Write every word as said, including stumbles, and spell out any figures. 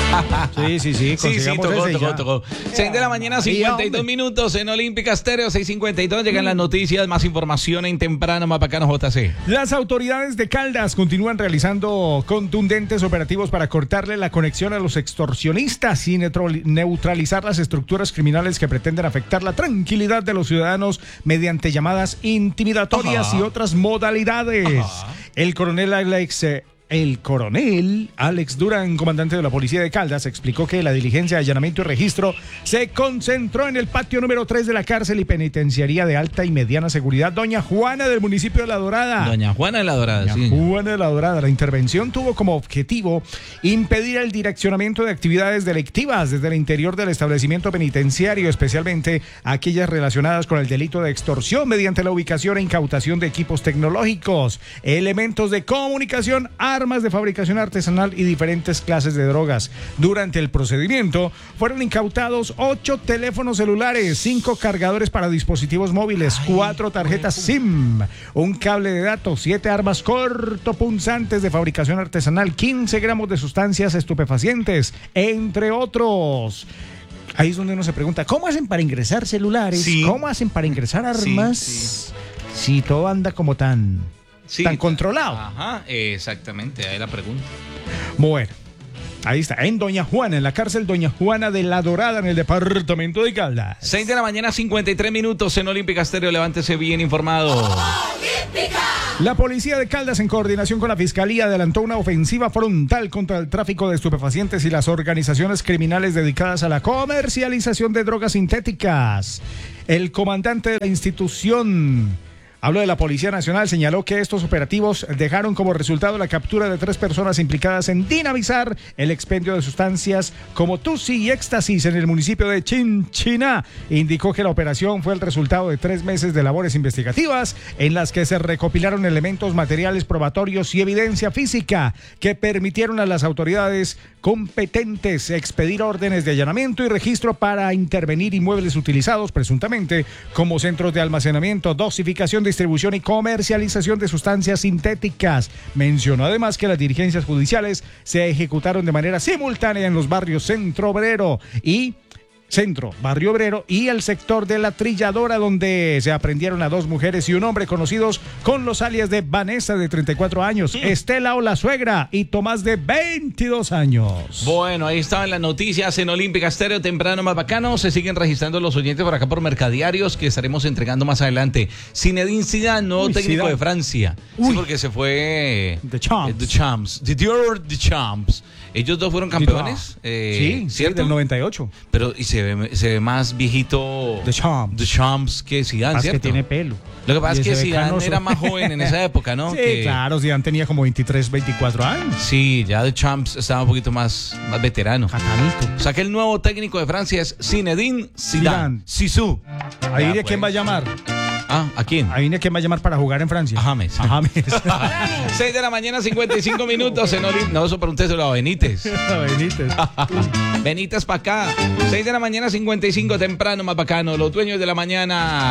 Sí, sí, sí. Sí, sí, tocó, ese tocó, ya. tocó. seis de la mañana, cincuenta y dos minutos en Olímpica Estéreo, seis cincuenta y dos. Llegan las noticias, más información en temprano, Mapacano J C. Las autoridades de Caldas continúan realizando contundentes operativos para cortarle la conexión a los extorsionistas y neutralizar las estructuras criminales que pretenden afectar la tranquilidad de los ciudadanos mediante llamadas intimidatorias Ajá. y otras modalidades. Ajá. El coronel Alex... Eh, El coronel Alex Durán, comandante de la policía de Caldas, explicó que la diligencia de allanamiento y registro se concentró en el patio número tres de la cárcel y penitenciaría de alta y mediana seguridad Doña Juana del municipio de La Dorada. Doña Juana de La Dorada, Doña sí. Juana de La Dorada. La intervención tuvo como objetivo impedir el direccionamiento de actividades delictivas desde el interior del establecimiento penitenciario, especialmente aquellas relacionadas con el delito de extorsión mediante la ubicación e incautación de equipos tecnológicos, elementos de comunicación, armas de fabricación artesanal y diferentes clases de drogas. Durante el procedimiento fueron incautados ocho teléfonos celulares, cinco cargadores para dispositivos móviles, Ay, cuatro tarjetas SIM, un cable de datos, siete armas cortopunzantes de fabricación artesanal, quince gramos de sustancias estupefacientes, entre otros. Ahí es donde uno se pregunta, ¿cómo hacen para ingresar celulares? Sí. ¿Cómo hacen para ingresar armas? Sí, Si todo anda como tan... Sí, tan controlado. Ajá, exactamente, ahí la pregunta. Bueno, ahí está, en Doña Juana, en la cárcel Doña Juana de La Dorada, en el departamento de Caldas. seis de la mañana, cincuenta y tres minutos en Olímpica Estéreo, levántese bien informado. La policía de Caldas, en coordinación con la Fiscalía, adelantó una ofensiva frontal contra el tráfico de estupefacientes y las organizaciones criminales dedicadas a la comercialización de drogas sintéticas. El comandante de la institución... Hablo de la Policía Nacional, señaló que estos operativos dejaron como resultado la captura de tres personas implicadas en dinamizar el expendio de sustancias como tusi y éxtasis en el municipio de Chinchiná. Indicó que la operación fue el resultado de tres meses de labores investigativas en las que se recopilaron elementos materiales probatorios y evidencia física que permitieron a las autoridades competentes expedir órdenes de allanamiento y registro para intervenir inmuebles utilizados presuntamente como centros de almacenamiento, dosificación, distribución y comercialización de sustancias sintéticas. Mencionó además que las diligencias judiciales se ejecutaron de manera simultánea en los barrios Centro Obrero y Centro, Barrio Obrero y el sector de La Trilladora, donde se aprendieron a dos mujeres y un hombre conocidos con los alias de Vanessa, de treinta y cuatro años, sí. Estela o la suegra, y Tomás, de veintidós años. Bueno, ahí estaban las noticias en Olímpica Estéreo, temprano más bacano. Se siguen registrando los oyentes por acá por Mercadiarios, que estaremos entregando más adelante. Zinedine Zidane, nuevo Uy, técnico Zidane. de Francia. Uy. Sí, porque se fue... The Champs. Eh, The Champs. The Dior, The Champs. Ellos dos fueron campeones. Eh, sí, ¿cierto? Del noventa y ocho. Pero y se ve, se ve más viejito The Champs. The Champs que Zidane, ¿cierto? Que tiene pelo. Lo que pasa y es que Zidane canoso. Era más joven en esa época, ¿no? Sí, que... claro, Zidane tenía como veintitrés, veinticuatro años. Sí, ya The Champs estaba un poquito más, más veterano. Catanito. O sea que el nuevo técnico de Francia es Zinedine Zidane. Zizou. Ahí diré quién va a llamar. Ah, ¿a quién? Ahí viene quién va a llamar para jugar en Francia. A James. A James. seis de la mañana, cincuenta y cinco minutos en Olímpica. No, eso pregúnteselo a Benítez. A Benítez. Benítez para acá. seis de la mañana, cincuenta y cinco, temprano, más bacano. Los dueños de la mañana.